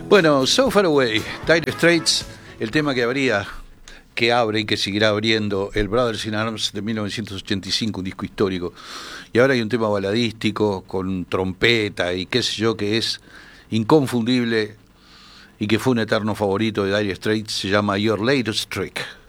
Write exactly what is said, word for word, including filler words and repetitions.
Bueno, So Far Away, Dire Straits, el tema que abría, que abre y que seguirá abriendo el Brothers in Arms de mil novecientos ochenta y cinco, un disco histórico. Y ahora hay un tema baladístico con trompeta y qué sé yo, que es inconfundible y que fue un eterno favorito de Dire Straits, se llama Your Latest Trick.